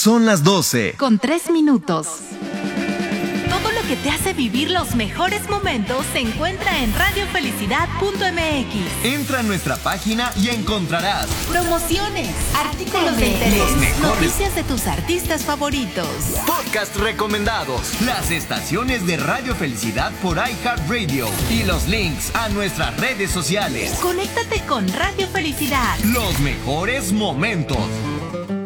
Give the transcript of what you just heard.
Son las 12. Con 3 minutos. Todo lo que te hace vivir los mejores momentos se encuentra en radiofelicidad.mx. Entra a nuestra página y encontrarás promociones, artículos de interés, noticias de tus artistas favoritos, podcast recomendados, las estaciones de Radio Felicidad por iHeartRadio y los links a nuestras redes sociales. Conéctate con Radio Felicidad. Los mejores momentos.